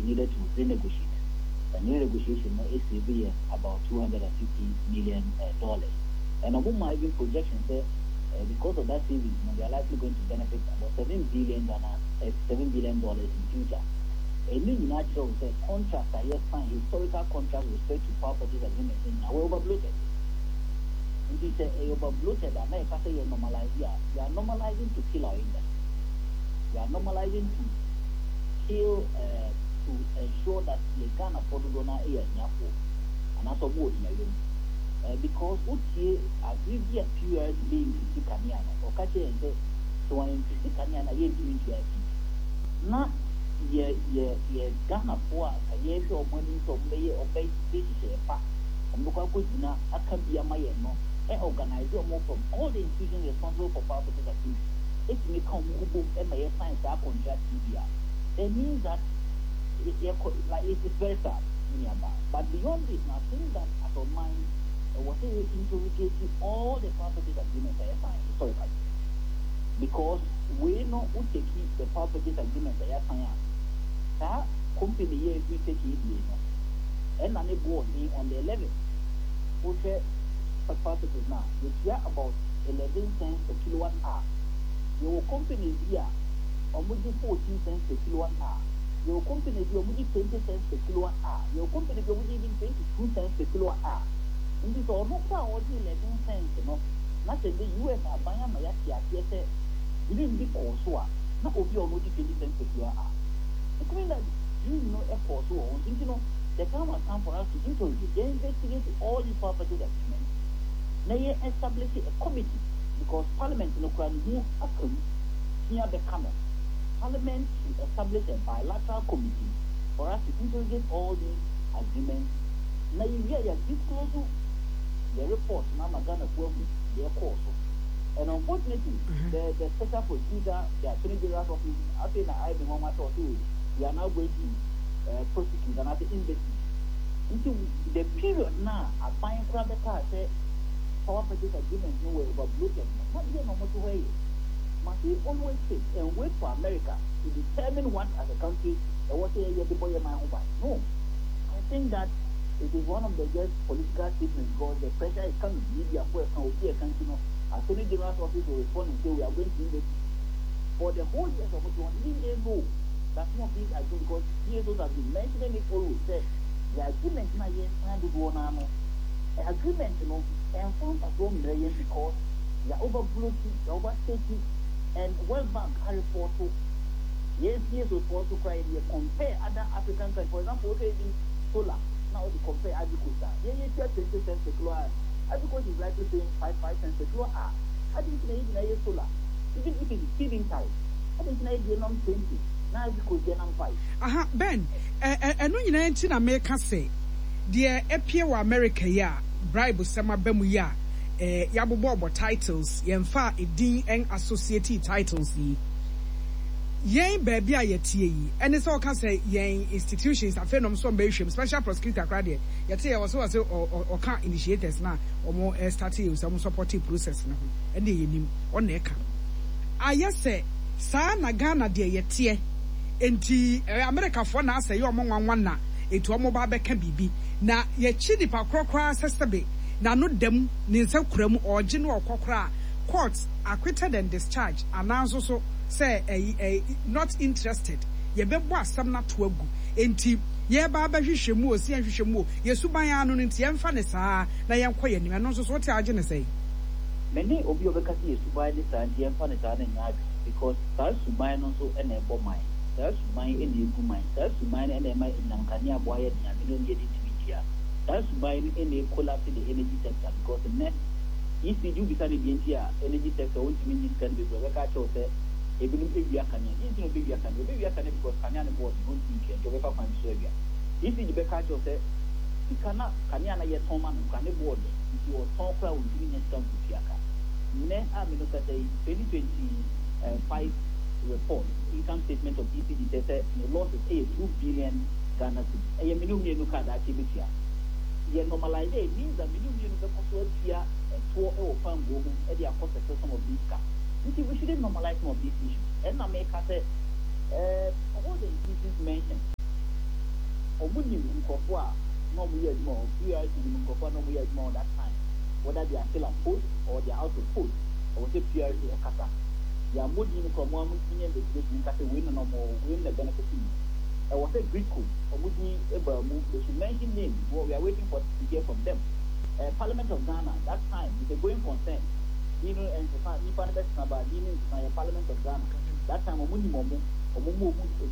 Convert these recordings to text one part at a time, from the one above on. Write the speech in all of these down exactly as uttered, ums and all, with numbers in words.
needed to renegotiate. The new negotiation is be about two hundred fifty million dollars. And a woman even projection say uh, because of that savings, you know, they are likely going to benefit about seven billion dollars, uh, seven billion dollars in future. A new natural say contract that yes fine historical contract with respect to power purchase agreement in our overbloated. And he said a overbloated and I say you normalize yeah, you are normalizing to kill our industry. You are normalizing to kill uh, to ensure that you can afford to donor a year and also both in your uh, because what you agree a period being fifty Kanyana or catch and say so I'm fifty Kanyana ye doing to not ye ye ye Ghana for a year or money to obey obey this a fact and look how good now I can be a mayor no and organize your more from all the institutions responsible for power purchase activity. If you come boom and my science are contract T V R, it means that it, it, like it is very sad. But beyond this, now think that at our mind, uh, whatever interrogating all the power purchase agreements I signed historically, because we know who take the power purchase agreements I signed. That company here we take it, you know, and then they go on the eleventh, which power purchase now, which we are about eleven cents per kilowatt hour. Your company here, almost fourteen cents per kilowatt hour. Your company is almost twenty cents per kilowatt hour. Your company is almost even twenty-two cents per kilowatt hour. And this is almost eleven cents, you know. Not in the U S, I buy a Mayaki, I say, you didn't be also, not will be almost twenty cents per kilowatt hour. It means that you know, a force, you know, the time has come for us to interrogate, they investigate all these properties agreements. Now, you establish a committee. Because Parliament in Ukraine who come here the camera. Parliament should establish a bilateral committee for us to interrogate all these agreements. Now you hear your disclose the report now Magana Kwame, their course. And unfortunately, mm-hmm. the, the special procedure, the Attorney General's office, I think that I been one matter too, we are now going to uh, prosecute and have to investigate. Into the period now, I find crowd the car say power purchase agreement no way overbloated. Not even no more way. Must we always sit and wait for America to determine what as a country and what area the boy my home by? No. I think that it is one of the just political statements because the pressure is coming. Media for a country, you know, Attorney General's office will respond and say we are going to do this. For the whole years of what you want, even they know that some of these are good because C S Os have been mentioning it always said the agreement now yes signed with one arm. The agreement, you know, and some are one million because they are overbloating, they are overstating, and World Bank carry report to yes, yes, was supposed to cry here. Compare other African countries, for example, okay, in solar. Now we compare Ivory Coast. Yeah, yeah, twenty cents per kilo. Ivory Coast is likely paying five five cents per kilo. Ah, I didn't know it's solar. Even if it is feeding time, I didn't know it's non twenty. Now Ivory Coast is non five. Aha, Ben, I know you know in America say, dear appear America ya. Bribe sama bemu ya eh yabobo titles yemfa edin en associated titles yi yen baby a yetie yi ene so ka say yen institutions afenom so mbehwem special prosecutor krade yete ye so say o ka initiators na omo start you some supportive process na ho ene yenim ona e ka ayese sa na Ghana de yete enti America fo na asay omo nwanwa na etu omo ba beka bibi na ye chi nipa krokra sesebe na no dem ni nsa kuram oje no okokra courts acquitted and discharged ananso so say eh, eh, not interested ye bebo asam na to agu enti ye ba ba hwehwemu osi ahwehwemu yesu ban anu nti ye mfa ne saa na ye nkɔ ye nim no so so te age ne sei many obi obeka si yesu ban ne saa ye mfa ne saa na nya because saa suban no so ena ebo man saa suban ena egu man saa suban ena ema nankane aboa ye nya me no ye di tibitia that's why any collapse in the energy sector because the net if you become the energy sector won't mean this can be because I can't say even if you are canning, you know, baby, I can baby, I can because Canyan board won't be and to wake up and Serbia. If you become say, you cannot Canyana yet home and can board if you are talk crowd with doing next time to Fiaka. Then I mean, look at the twenty twenty-five report, income statement of E P D says the loss is a two billion Ghana cedis. A million look at activity. Ye normalize it means that million years of possible here and two or farm women and they are cost some of these cars. We shouldn't normalize some of these issues. And I make us say, uh, all the issues mentioned, Omuni Nkofwa, no more more, P R C Nkofwa, no more more that time. Whether they are still at post or they are out of post, or say P R C or Kata. They are moving from one million investigation, Kata win no more, win the benefit. I was a Greek coup, or would be able to move. They should mention names. We are waiting for to hear from them. Uh, Parliament of Ghana, that time, is a going concern. You know, and the Parliament of Ghana, Parliament of Ghana, that time, Omuni Momo, Omumu,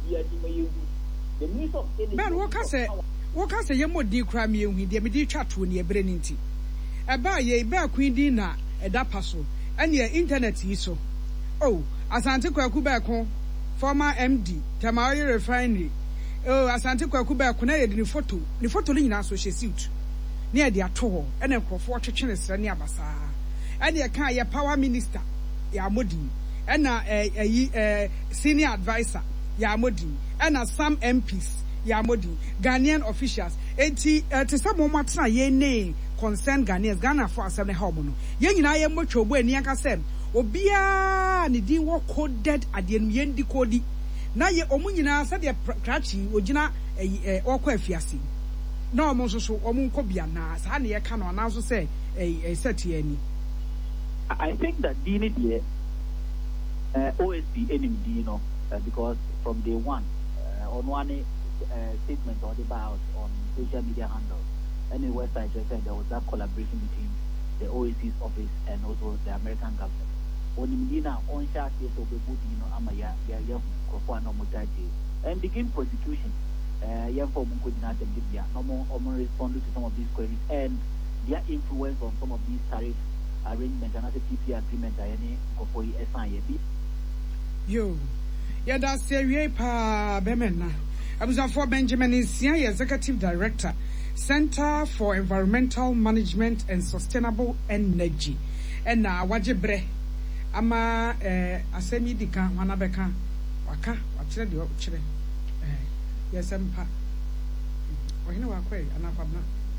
the Minister of Energy. Man, what can say? What can say? You more dear crime you with the immediate chat when you're bringing tea. About ye bear Queen Dina, a dapasso, and your internet is so. Oh, Asante Kwaku former M D, Tamari Refinery. Oh, Asante Kwaku Bakuna, the photo, the photo in associate near the atoll, and then for four churches near Basa. And your car, your power minister, Yamodi, and a senior advisor, Yamodi, and a some M Ps, Yamodi, Ghanaian officials. Eighty to some moments, ye nay, concern Ghanaians, Ghana for seven homono. Yen I am much away near Casem. Obia ni di wo coded adien yen di kodi na ye omu nyina sa de krachi ogina eh okwa afiase na omo so so omu nkobia na sa na ye ka no na so say eh set ye ni. I think that Dini the uh, O S P enemy you know uh, because from day one uh, on one uh, statement or about on social media handles and the website just said there was that collaboration between the O S C's office and also the American government. Onimdina on share case of the boot, you know, Amaya, ya Kofano Mutaji, and begin prosecution. Uh, young for Munkudina Libya, no more or responding to some of these queries and their influence on some of these tariff arrangements and other T P agreement. I any Kofoi S I A B. Yo, yeah, that's a pa Bemena. I was for Benjamin is Executive Director, Center for Environmental Management and Sustainable Energy. And now, Wajibre. Ama eh asemi dika wana beka waka wachire de wachire eh yesempa ohine wakwe anakwabna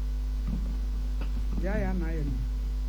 ya ya na yenu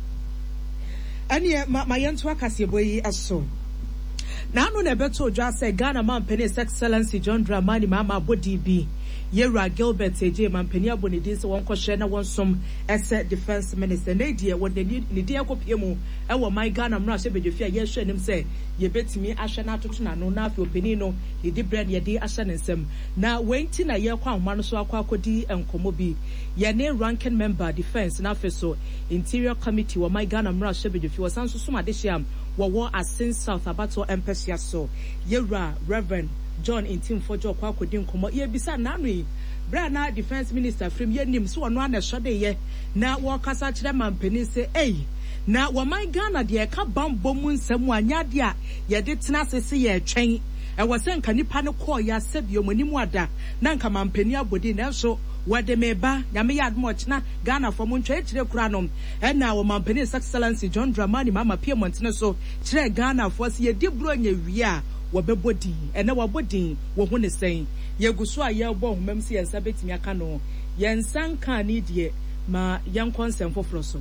ani ma mayentu akasieboyi aso na anu na beto odwa say Ghana man His Excellency John Dramani Mahama Bodi bi Yera Gilbert Eje Mampeni Abonidi se won kohye na won som ese defense minister na die won ni ni die akopie mu e wo my Ghana mra hye bedwefia ye hwe nim se ye betimi ahwe na atoto na no na afi openi no ye di brand ye di ahwe nsem na wenti na ye kwa homa no so akwa akodi enkomo bi ye ne ranking member defense na feso interior committee wo my Ghana mra hye bedwefia wo sanso suma de hye am wo wo asin South Abato Empesia so Yera Reverend John Intim Fojo kwa akodi enkomo ye bisa nanu Brana defense minister from ye nim so ono na hye de ye na wo kasa kire mampeni se eh na waman Ghana de ka bambo mu nsem anya de a ye de tena sese ye twen e wose nka nipa ne call ya sabio monimu ada na nka mampani abodi na so wade meba nyame ya admo china Ghana for mu ntwe kire kura no e na wo mampani His Excellency John Dramani Mahama Piedmont ne so kire Ghana for se ye di bro nya wi a wo bebodi e na wo bodin wo hu ne sen ye guso a ye bo humam se ye nsa betimi aka no ye nsan ka ni de ma yan konsem foforo so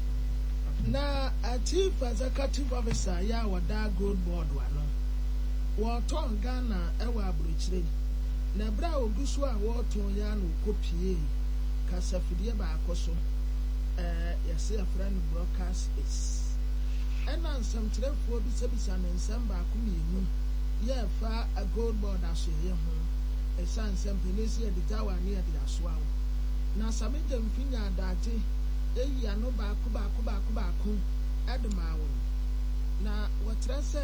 na a chief executive officer ya wada gold board wano waton Ghana ewa abrochire na bra ogusu a waton ya no kopie kasafidie ba akoso eh yase afran broadcast is ena nsam tirefo bi sebisa na nsam ba akomienu ya fa a gold board asoye ho esan nsam penesi editawa ne edi asoa na sameje mfinya adaje eyi ano ba ku ba ku ba ku ba ku admawo na watre se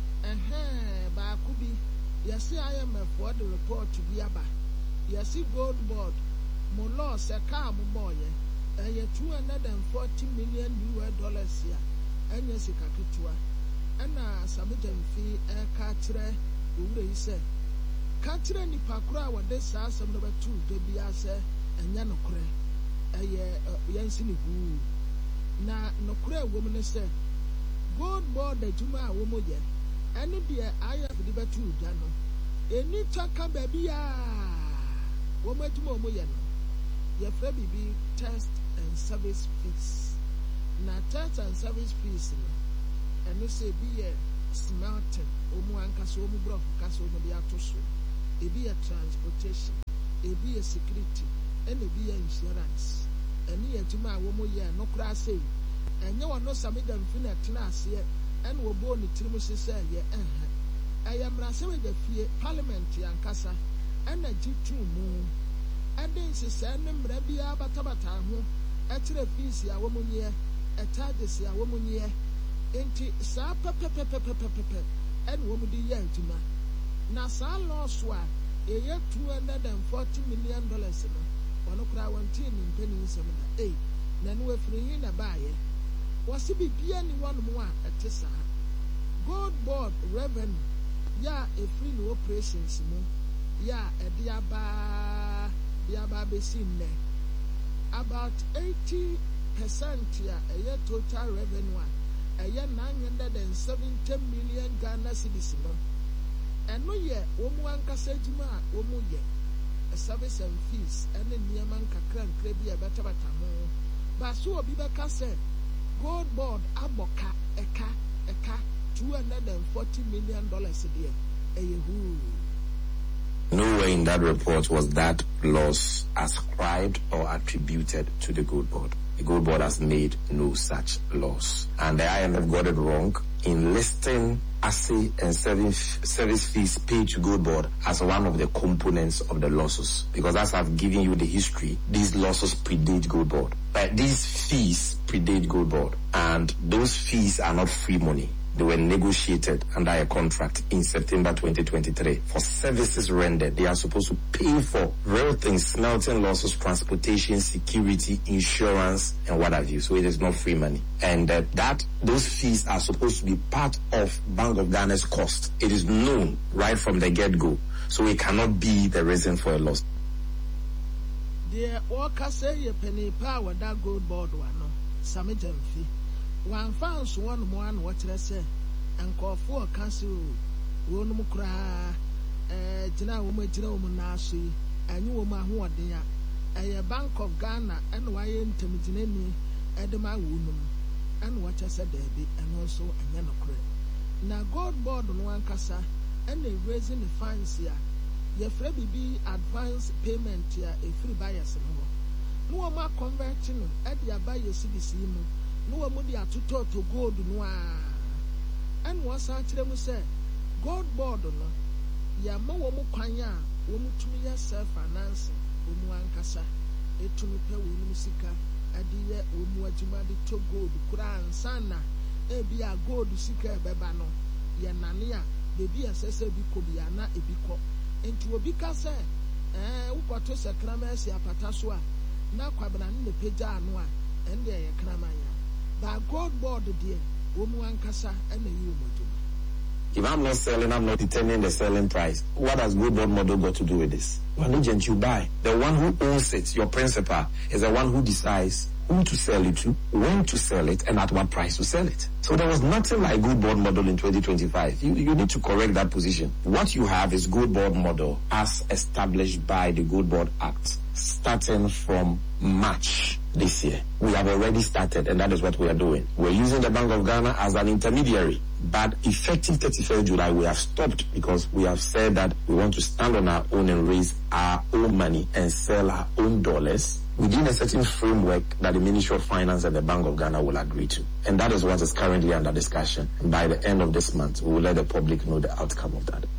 eh ba ku bi yesi I M F for the report to be aba yesi gold board mo law se ka mo boye eh two hundred forty million U S dollars ya enya sika ketua ana sametem fi e ka kire owure yi se ka kire ni pakura wode sa asem no betu de bia se enya no kure eye yansi ni hu na no kure wo mu ne se gold board adwuma a wo mo ye ene de aya de betu da no eni taka ba bia wo mo adwuma mo ye no ye fra bibi test and service fees na test and service fees no eno se bi ye smarting o mu anka so o mu bro ka so no bi ato so e bi ye transportation ebi yɛ security ɛna ebi yɛ insurance ɛne yɛ adwuma a wɔn yɛ no koraa sɛ ɛnyɛ wɔn no samida mfi na ɛtena aseɛ ɛna wɔbɔ ne tirim sisɛ yɛ ɛhɛ ɛyɛ mmaransɛmɛgya fie parliament yankasa ɛna gye tu mu ɛde nhyehyɛ ne mmara biara batabata ho ɛkyerɛ fees a wɔn nyɛ ɛtages a wɔn nyɛ nti saa pɛpɛpɛpɛpɛpɛ ɛna wɔn de yɛ adwuma na saa lɔɔso a ɛyɛ two hundred and forty million dollars no wɔn koraa wɔn ti ne mpanin nsɛm na ɛy na ne wafiri yi na baayɛ wɔsi bibia ni wɔn mu a ɛte saa gold board revenue yɛ a efiri ne operations mu yɛ a ɛde aba de aba abɛsi nnɛ about eighty percent a ɛyɛ total revenue a ɛyɛ nine hundred and seventy million Ghana cedis no ɛno yɛ wɔn mu ankasa adwuma a wɔn mu yɛ service and fees ɛne nneɛma nkakra nkra bi a ɛbɛtabata ho baaso obi bɛka sɛ gold board abɔ ka ɛka ɛka two hundred and forty million dollars deɛ ɛyɛ huu. Nowhere in that report was that loss ascribed or attributed to the Gold Board. The Gold Board has made no such loss. And the I M F got it wrong in listing assay and service, service fees paid to Gold Board as one of the components of the losses. Because as I've given you the history, these losses predate Gold Board. But these fees predate Gold Board. And those fees are not free money. They were negotiated under a contract in September twenty twenty-three for services rendered. They are supposed to pay for real things, smelting losses, transportation, security, insurance, and what have you. So it is not free money. And uh, that those fees are supposed to be part of Bank of Ghana's cost. It is known right from the get-go. So it cannot be the reason for a loss. The worker say you penny power that Gold Board one no summit fee. One fans one one what I say and call for council one mukra eh jina woman jina woman nasi and you woman who are there a Bank of Ghana and why intimidate edema woman and what I said there be and also a yanokre. Now Gold Board on one casa and they raising the fines here. Your free be advance payment here a free buyers no no more converting at the buy your C D C. No one would have to talk to gold noir. And once I tell them, say, Gold Board, no, ya more mukanya, woman to me yourself financing, Umuankasa, a to me pay with musica, a dear Umuajumadi to gold, Kuran, Sana, a be a gold seeker, Babano, Yanania, baby assessor Bicobiana, a bico, into a bika say, eh, Upatos a cramas, ya patasua, now Quabanan the Peja noir, and there a cramaya. That Gold Board dear, woman kasa and a you. If I'm not selling, I'm not determining the selling price. What has Gold Board model got to do with this? You're an agent, you buy. The one who owns it, your principal, is the one who decides who to sell it to, when to sell it, and at what price to sell it. So there was nothing like Gold Board model in twenty twenty-five. You, you need to correct that position. What you have is Gold Board model as established by the Gold Board Act, starting from March this year. We have already started, and that is what we are doing. We're using the Bank of Ghana as an intermediary, but effective thirty-first July, we have stopped because we have said that we want to stand on our own and raise our own money and sell our own dollars within a certain framework that the Ministry of Finance and the Bank of Ghana will agree to. And that is what is currently under discussion. And by the end of this month, we will let the public know the outcome of that.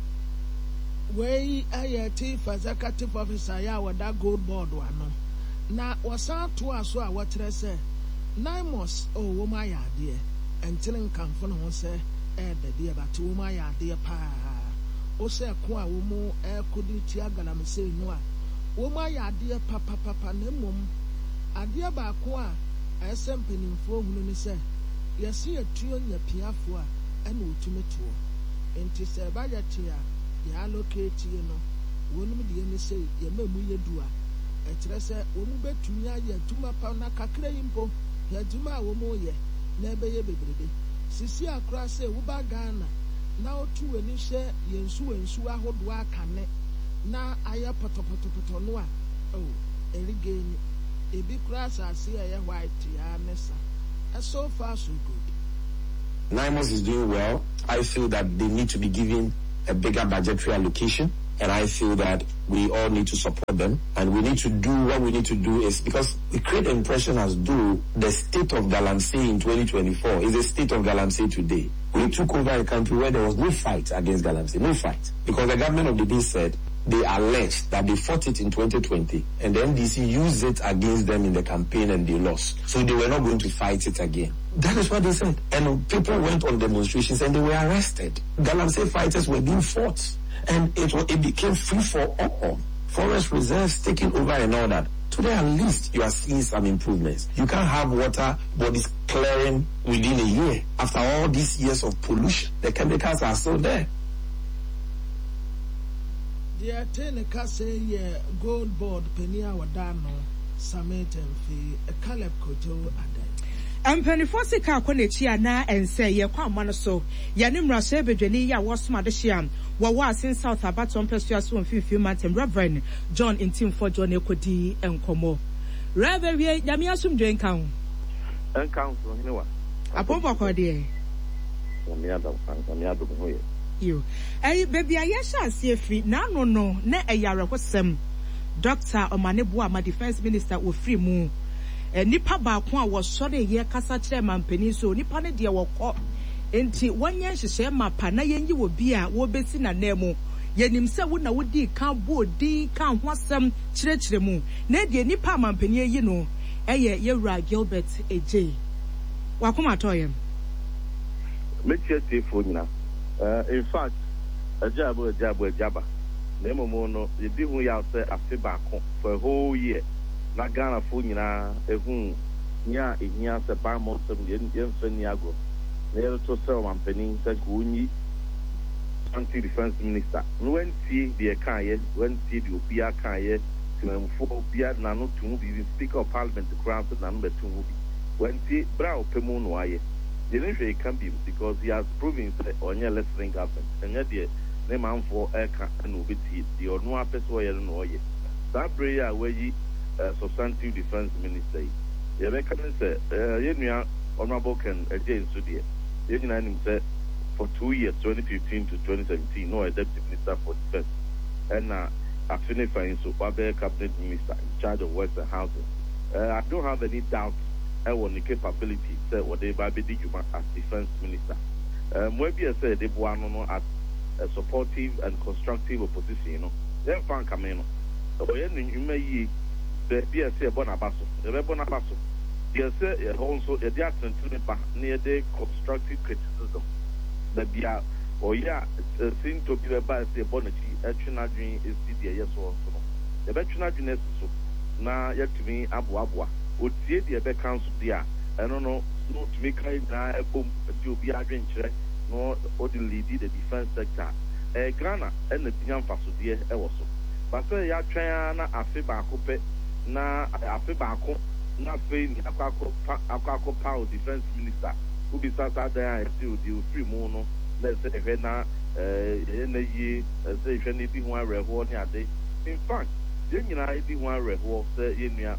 Way I chief executive officer ya wada Gold Board one. Na wasa to aso a wotre say nine months oh wo ma ya de entilin kanfo no say e da de ba to wo ma ya de pa o say ko a wo mu e kodi ti agala me say no a wo ma ya de pa pa pa pa na mom ade ba ko a esem penimfo hunu ni say yesi etuo nya piafo a ena otumetuo enti say ba ya ti a ya allocate you no wonum de ni say ye mamu yedu a ekyerɛ sɛ wɔn bɛtumi ayɛ adwuma pa na kakra yi mpo yɛ adwuma a wɔn yɛ na ɛbɛyɛ bebrebe sisi akora sɛ woba Ghana na otu w'ani hyɛ yɛn nsu wɔ nsu ahodoɔ akane na ayɛ pɔtɔpɔtɔpɔtɔ no a oh erigeni ebi kora asase a ɛyɛ white ya ne sa so far so good. Naimos is doing well. I feel that they need to be given a bigger budgetary allocation. And I feel that we all need to support them, and we need to do what we need to do is because we create the impression as though the state of Galamsey in twenty twenty-four is the state of Galamsey today. We took over a country where there was no fight against Galamsey, no fight. Because the government of the day said they alleged that they fought it in twenty twenty, and the N D C used it against them in the campaign and they lost. So they were not going to fight it again. That is what they said. And people went on demonstrations and they were arrested. Galamsey fighters were being fought. And it, it became free for all. Forest reserves taking over and all that. Today, at least, you are seeing some improvements. You can't have water bodies clearing within a year. After all these years of pollution, the chemicals are still there. The Ateneka say, yeah, gold board, Penia Wadano, Summit and Fee, a Caleb Kojo, and Mpanifo sika akɔnɛkyi na ɛnsɛ yɛ kwa ama no so yɛ ne mmarahyɛ bedwani yɛ a wɔsom adehyia wɔwɔ asen South Abaton Pesua so mfimfini matem Reverend John Intimfo John ekodi nkɔmɔ Reverend wie nyame asomdwe nka ho nka ho so ne wa apɔpɔ kɔdeɛ nyame adam nyame adam ho yɛ yo ɛyi baby ayɛ hyɛ asie firi na no no na ɛyare hosɛm Doctor Omanebo Ama Defense Minister ofiri mu nipa baako a wɔsɔre yɛ kasa kyerɛ mampani so nipa ne deɛ wɔkɔ enti wɔnyɛ hyehyɛ mapa na yɛnyi wɔ bi a wɔbɛsi na nan mu yɛnim sɛ wo na wodi kan bo di kan ho asɛm kyerɛkyerɛ mu na deɛ nipa mampani yi no ɛyɛ Yewura Gilbert Ejay wakoma tɔyɛ metie tefo nyina in fact ajabo ajabo ajaba na emomo no yedi hu ya sɛ afe baako for a whole year na Ghana fo nyina ehun nya ehia se ba mo sem ye mfa ni ago na ye to se mampani se ko nyi anti defense minister no wentie de kan ye wentie de obia kan ye timamfo obia na no tumu bi speaker of parliament the crown na no betumu bi wentie bra opemu no aye ye ne hwe kan bi because he has proven say onye listening government enye de ne manfo e kan na obeti de ono apeso ye no oye that prayer where yi Uh, substantive defense minister. You may come and say, you honorable can again so dear. You know, say for two years, twenty fifteen to twenty seventeen, no, a deputy minister for defense. And uh, I finished finding so Wabe cabinet minister in charge of works and housing. Uh, I don't have any doubt I want the capability, say what they by be as defense minister. Um, maybe I said they want to as a supportive and constructive opposition, you know. Then fan come in. So you may the B S A Bonabaso, the Bonabaso. Yes, also a diat near the constructive criticism. The Bia or yeah, seem to be about the Bonati, a Chinadrin is the yes or so. The Betchinadrin is so now yet to me Abu Abwa would see the Abe Council there. I don't know, no to make a boom to be adventure, nor ordinarily the defense sector. A Ghana and the Pian Faso dear also. But say ya China Afiba Coupe. Na afe baako na fe ni akwako akwako power defense minister who be sasa there still the free mu no na say ehwe na eh na yi say ehwe ni bi ho areho ni ade in fact ye nyina bi ho areho say ye nua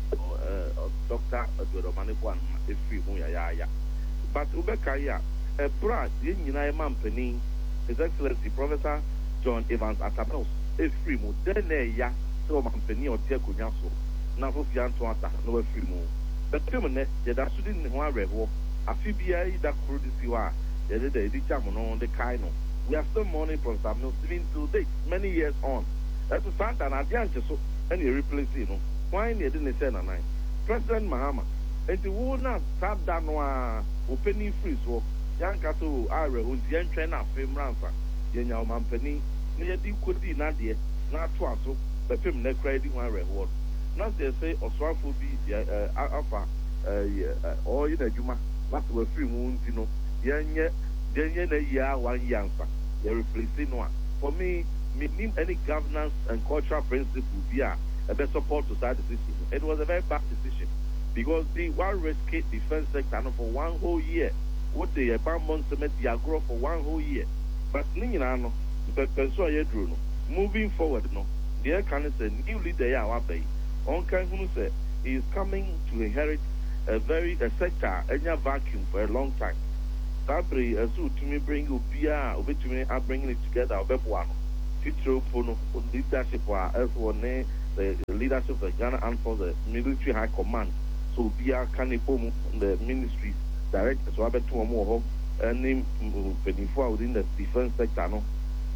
Doctor Omanebo Ama free mu ya ya ya but ubeka ya e bra ye nyina e mampani His Excellency Professor John Evans Atabnos e free mu den na ya so mampani o tie konya so na for fianto ata no afiri mu betem ne ye da so din ho areho afi bia yi da kro disi wa ye de de jam no de kai no we are still mourning from some no even till date many years on that is santa na dia nche so and you replace it no why ne de ne say na nine President Mahama and the wo na tab da no a openi free so yanka to areho di entwe na afi mranfa ye nya o mampani ne ye di kodi na de na to aso betem ne kra di ho areho. Not they say Oswafo be uh alpha uh or in a juma, but we're free moons, you know. Yanya, then a year, one yanfa. They're replacing one. For me, me name any governance and cultural principle be a better support to start the decision. It was a very bad decision because the one rescue defense sector for one whole year. What they about months to make the agro for one whole year. But Ninano, the person moving forward, no. The can say new leader, our bay. On Kanhunu said he is coming to inherit a very a sector, a vacuum for a long time. Sabri as to me bring you Pia, over to me, I bring it together, Bebuano. Future for leadership as one name, the leadership of the Ghana and for the military high command. So Pia Canipom, the ministries, directors, so I bet two or more, and name twenty-four within the defense sector. No,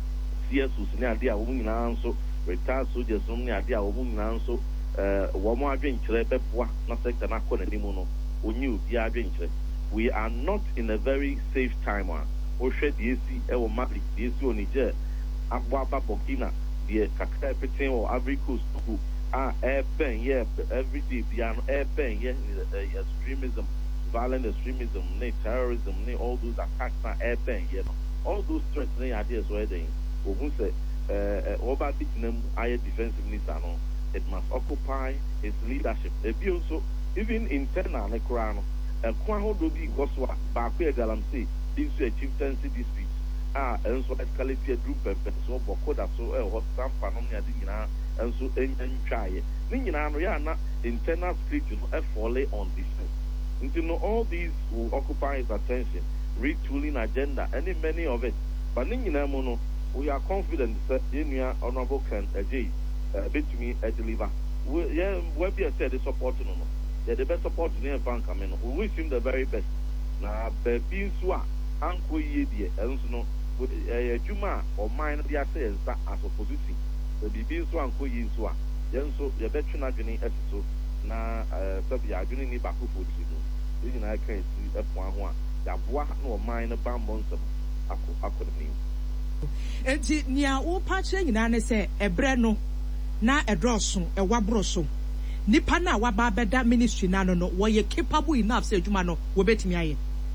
C S who's near the woman also, retired soldiers, only idea woman also, uh, one more drink, Bepua, not sector, not con anymore. We knew the drink. We are not in a very safe time. We should the A C, our Mali, the A C on Niger, Abuaba Burkina, the Kakta Petain or Ivory Coast, who are air pen, yeah, every day, the air pen, yeah, extremism, violent extremism, terrorism, all those attacks are air pen, yeah, all those threatening ideas were there. Who say, uh, over them, higher defensive minister, it must occupy its leadership. Also, even internal, and Kwaho do be Goswa, Bakwe Galamsi, this is a chieftaincy dispute. Ah, and so escalated group and so Bokoda, so a hot stamp, Panomia, and so and try. Nina, Riana, internal script, you know, a folly on defense. And you know, all these will occupy his attention, retooling agenda, any many of it. But Nina Mono, we are confident that Yenia Honorable can a J, a bit to me, a deliver. Yeah, where be a said is supporting no. Yeah, the best support in the bank, I mean, we wish him the very best. Now, being so, Uncle Yedi, and so, with a Juma or mine, the assay as opposition. The being so, Uncle Yinsoa, then so, the veteran agony episode, now, uh, Sabia, Agony Baku food. You know, I can't see F one one. That bois no mine a bam monster. I could have been. Enti nia wo pa kire nyina ne se ebre no na edroso e wabroso nipa na waba beda ministry na no no wo ye capable enough say adwuma no wo betimi aye.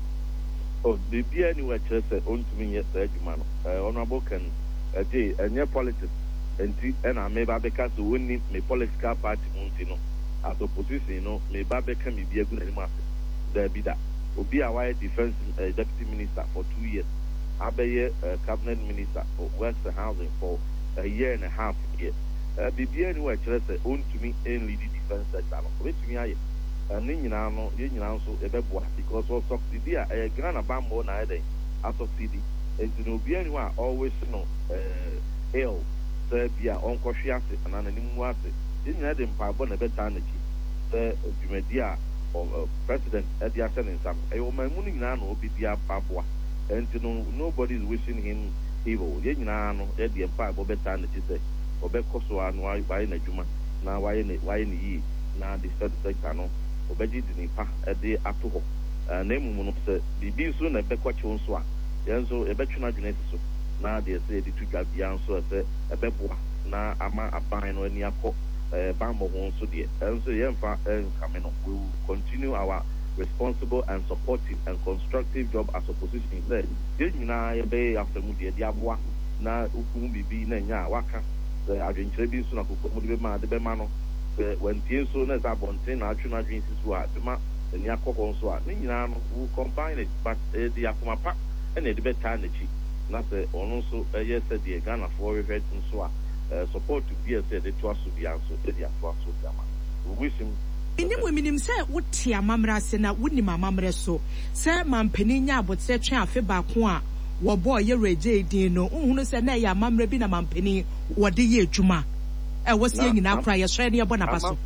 Oh, the bia ni wa kire se ontumi ye say adwuma no eh honorable can ade enye politics enti e na me ba beka so woni me political party munti no as opposition no me ba beka me bia gu na ni ma there be that obi a why defense uh, deputy minister for two years Abaye uh, cabinet minister for West Housing for a year and a half here. Uh, the B N Y say own to me in lead defense sector. Wait to me, I and then you know, you know, so a bebo because of subsidy, a grand bamboo na day as of C D. And you know, B N Y always know, uh, ill, Serbia, Uncle Shiasi, and an animal. Didn't have them parbon a better energy. The Jumedia or President Eddie Asen in some. I will my morning now will be the Papua. And you know, nobody is wishing him evil. You know, at the empire, Bobet and she said, Obek Koso and why buying a Juma, now why in why in the ye, now the third sector, no, Obedi Nipa at the Atuho. Name Mono said, the being soon a Bequachon Swan. Yanzo, a Betuna Genesis. Now they say the two Gabian so I said, a Bepua, now Ama a bine or near Pop, Bambo won't so dear. And so, Yemfa and Camino, we will continue our responsible and supportive and constructive job as opposition said. Did you know bay after Mudia Diabwa? Na Ukumbi be Nanya Waka, the Argentine soon of Kumudima de Bemano, when Tien soon as Abontin, Archuna Dreams who are Duma, the Nyako Consua, Ninan who combine it, but the Akumapa and the Betanity. Not the also a yes at the Ghana for Red and Soa, support to be a said the trust to be answered, the Aqua Sudama. We wish him. Ini we minim se wote amamra se na woni mamamre so se mampani nya abotse twen afe ba ko a wo boy ye reje din no unhunu se na ya amamra bi na mampani wode ye adwuma e wo se nyina kra ye hwe ne ye bo na baso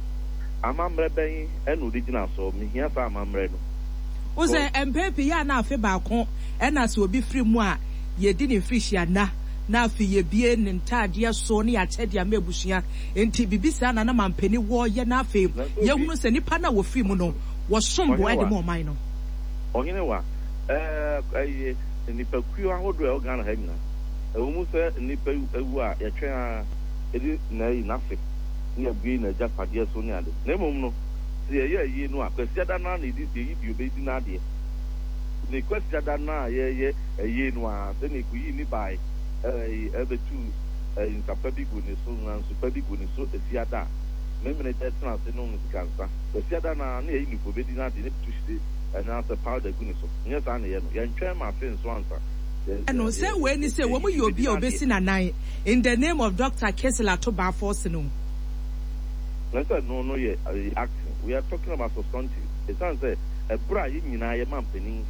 amamra ben enu original so me hia fa amamra no wo se empepe ya na afe ba ko e na se obi firi mu a ye di ne fish ya na na afi ye bie ne ntade so ne ya chede am ebusua enti bibisa na na mampani wo ye na afi ye hunu se nipa na wo fi mu no wo sombo e de mo man no ohine wa eh eh nipa kuo ahodo e organ ha nyina e wo mu se nipa ewu a ye twen a edi na yi na afi ne abie na japade so ne ade na mom no se ye ye no akwasi ada na na edi se yi bi obedi na ade ne kwasi ada na ye ye ye no a se ne ku yi ni bai eh ebe tu in Sapabi Guniso and Supabi Guniso the Siada. Maybe that's not the known as cancer. The Siada near you for bidding out in it to stay and answer powder Guniso. Yes, I know. Young chairman friends answer. And no say when you say what will you be obeying a night in the name of Doctor Kessler to bar force no. Let's no no yet acting. We are talking about substantive. It sounds a bright in I am penning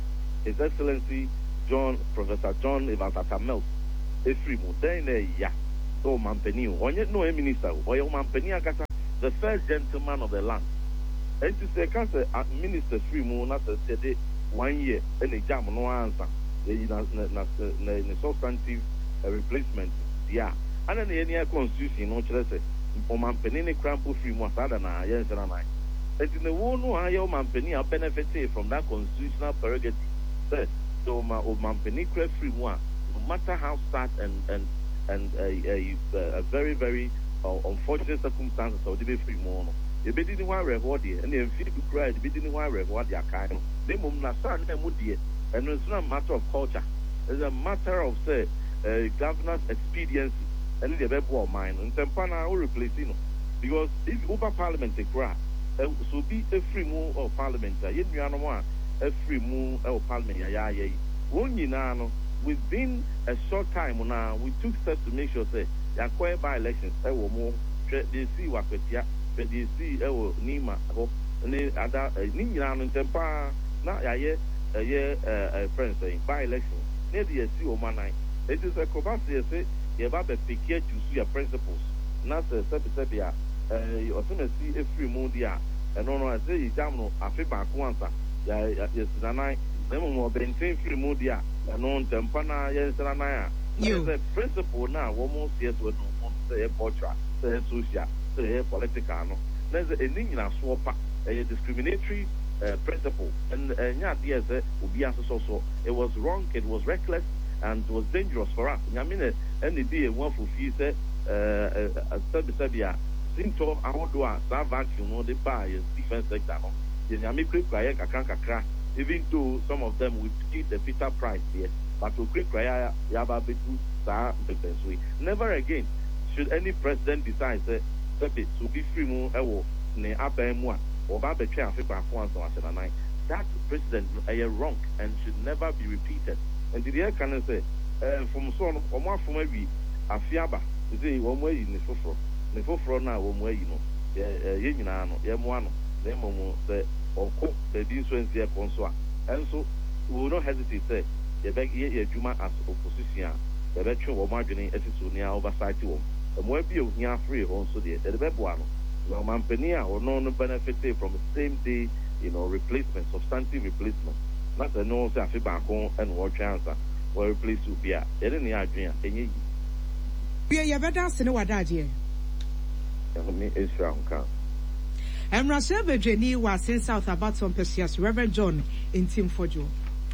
His Excellency John, Professor John Evans Atamel, Efrimu, then a ya, so Mampeni, or yet no minister, or your Mampeni Agata, the first gentleman of the land. And to say, can't say, Minister Freemu, not a steady one year, and a jam no answer, in a substantive replacement, yeah. And then any constitution, no chelsea, or Mampeni Crampo Freemu, Sadana, yes, and I. And in the one who I am Mampeni are benefited from that constitutional prerogative. So my Mampeni free one, no matter how sad and and and a a, a very very uh, unfortunate circumstances of the free more. They didn't want reward it, and they feel to cry. They didn't want reward their kind. They mum na son them would it, and it's not a matter of culture. It's a matter of say uh, governor's expediency, and the baby of mine. And Tempana will replace you because if over parliament they cry, so be a free move of parliament. Yet you know one. A free move of parliament, yeah, yeah. One year within a short time now, we took steps to make sure that the acquired by elections, I will more, they see what they see, I will Nima, and the other Nina and Tempa, now, yeah, a year, a friend saying, by election, near the sea or man. It is a capacity, say, you have a picket to see your principles, not a Sepia, or some see a free moon, yeah, and no, I say, Jamno, I feel back once. Yes, and I, them more than free modia, and on Tempana, yes, and I. There's a principle now, almost yes, with no say a portrait, say a social, say a politicano. There's a Nina swap, a discriminatory uh, principle, and yeah, yes, would be as so. It was wrong, it was reckless, and it was dangerous for us. I mean, any day one for fees, uh, a Sabia, Sinto, I want to ask, that vacuum, no, the buy is defense sector. Even though some of them would keep the Peter price here, but to quick cry, never again should any president decide to be free more or that president is wrong and should never be repeated. And the air can say, from son or more from every Afiaba, you say one way in the fofro, the fofro now one way, you know, Yenano, Yamuano. Say, or cook the influence here, consola. And so we will not hesitate to say, the beg ye Juma as opposition, the veteran or margining as it's near oversight to them. And where be near free also the bed one. No Mampenia or no benefit from the same day, you know, replacement, substantive replacement. Not the no say back home and war chance or replace to be a any idea. Any we are better than what I did. It's strong count. And Rasebe Jenny was in South about some Perseus, Reverend John in Team Fojo.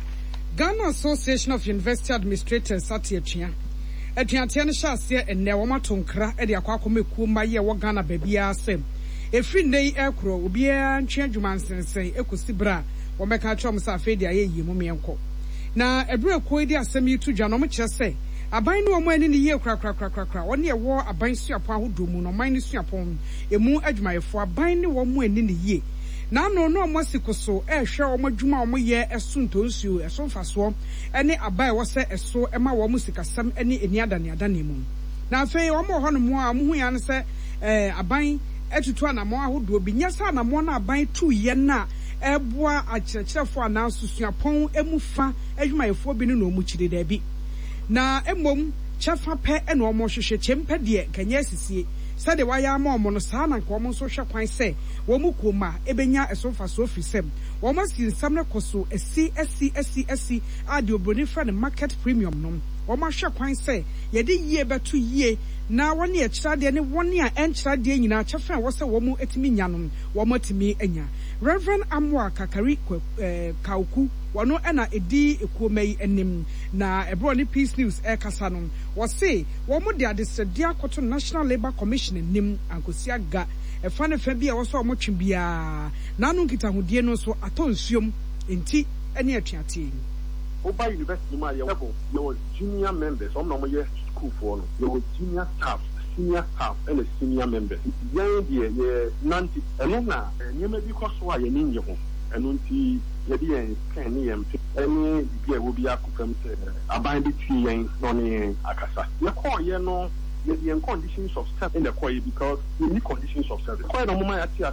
Ghana Association of University Administrators Satiachia. At Yantiana Shasia and Nawama Tonkra at the Aquacome Kuma Ye Wagana Babia Sem. A free day aircrow will be a change man say Ecosibra or Meka Chomsa Fedia Ye Mumianko. Now a brew quadia semi to Janomacha say. I buy no money in the year crack crack crack crack. One year war I buy swap who do moon or minus swap on a moon edge my for buying one more in the year. Now no no masico so air show my juma my year as soon to you as soon fast one any I buy was a so Emma wa musica some any any other near Danimum. Now say one more honor more who answer I buy edge to an more who do be yes and I'm one I buy two yena. Eboa a church for an answer swapon emufa edge my four bin no much de debi. Na emom chafa pe e no mo hwehwe chempe de kanya sisie sade waya ma omo no saa na nko omo so hwe kwan se wo mu koma ebenya esofa so ofisem wo ma sin sam ne koso esi esi esi esi ade obroni fra ne market premium no wo ma hwe kwan se ye de yie beto yie na woni e kirade ne woni a enchirade nyina chafa wo se wo mu etimi nya no wo ma timi anya Reverend Amwa Kakari eh, Kauku wano ena edi ekomei enim na ebro ni Peace News e kasa no wo se wo mo de adesede akoto National Labour Commission nim ankosia ga e fa ne fa bia wo so mo twe bia na no nkita hodie no so atonsuom enti ene atuate Oba University ma ye level your junior members om no mo ye school for no your junior staff senior staff and the senior members yan de ye nanti eno na nyema bi koso a ye ninye ho eno nti ye de yen kan ni yem eni bi e wo bi akofam se aban bi twi yen no ne akasa ye call ye no ye the conditions of service in the call because you need conditions of service call no mo ya ti ase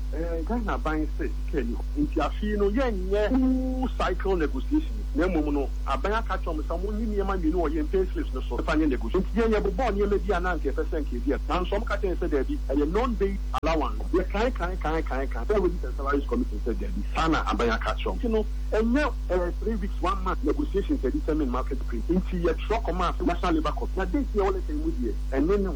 eh Ghana ban say Kenny nti afi no yenye cycle negotiation na mum no aban aka chom some ni niema mi no yen pay slips no so fanye negotiation nti yenye bo bon niema bi ana nke percent ke bi na so ka ten say there be a non based allowance ye kan kan kan kan kan there will be the salaries commission say there be sana aban aka chom nti no enye three weeks one month negotiation to determine market price nti ye truck come out national labor court na this year wole say mu die enne no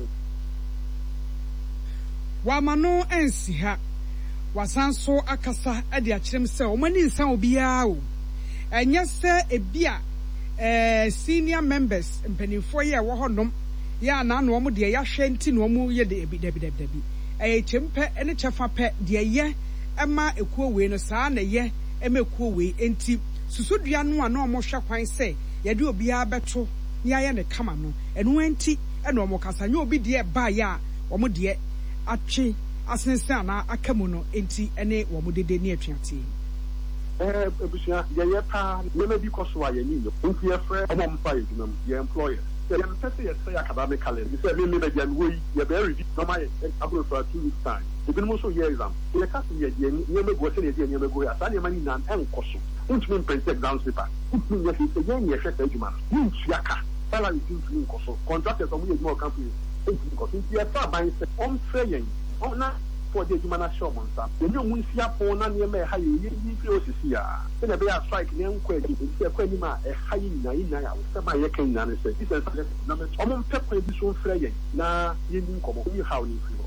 wa mano ensi ha wasanso akasa ade akyerem sɛ omani nsan obiara o enye sɛ ebia eh senior members mpanimfo ye wo honom ya na na omo de yahwɛ nti na omo ye de ebi debi debi debi eh kyempe ene kyefa pɛ de ye ema ekuo we no saa na ye ema ekuo we enti susudua no a na omo hwɛ kwan sɛ ye de obiara beto ya ye ne kama no eno enti ena omo kasa nye obi de ba ya omo de atwe asensa na akamu no enti ene wo modede ne atwate eh ebusia ye ye pa ye me bi koso aye ni no nti ye frɛ omo mfa ye dwuma ye employer ye mpese ye say academically you say me me be jan we ye be ready no ma ye abro for two weeks time ebi no so ye exam ye ka so ye ye ye me go se ye ye me go ya sa ne mani nan enkoso ntumi mpese exam paper ntumi ye se ye ye hwɛ sa dwuma no ntua ka salary ntumi nkoso contractors omo ye dwuma company ntumi nkoso nti ye fa ban se om frɛ ye Oh, na for the human assurance. The new Munsia Pona near me, high, you feel to see ya. Then a bear strike near Quacky, and say, Quenima, a high nine, I was my yakin, and said, this is number two pepper, this one fraying. Now, you didn't come up, you how you feel.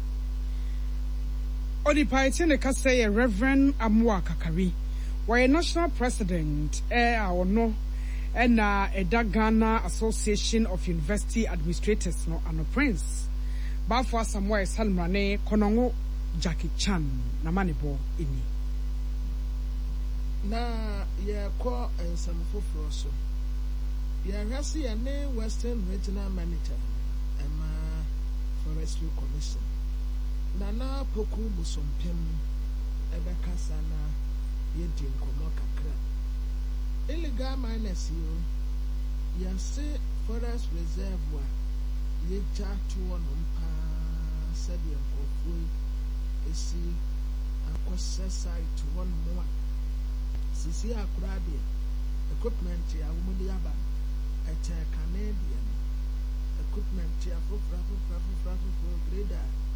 Odipaitene ka say Reverend Amwa Kakari, why a national president, eh, or no, and uh, a Ghana Association of University Administrators, no, and a prince. Bafwa Samuel Salmane Konongo Jackie Chan na manibo ini na ye ko ensam foforo so ye hwase ye ne Western Regional Manager ema Forestry Commission na na poku busompem ebe kasa na ye di nkomo kakra illegal miners yo ye se forest reservoir ye ja to onumpa said ye kofu esi akwose site one more sisi akura de equipment ya wumudi aba eche Canadian equipment ya fofra fofra fofra fofra grader